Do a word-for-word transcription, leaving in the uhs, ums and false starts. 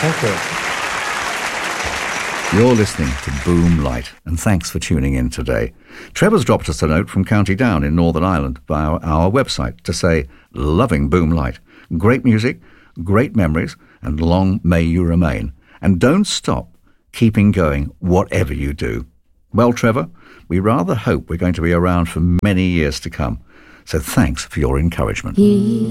Thank you. You're listening to Boom Light, and thanks for tuning in today. Trevor's dropped us a note from County Down in Northern Ireland via our website to say, loving Boom Light. Great music, great memories, and long may you remain. And don't stop keeping going, whatever you do. Well, Trevor, we rather hope we're going to be around for many years to come. So thanks for your encouragement.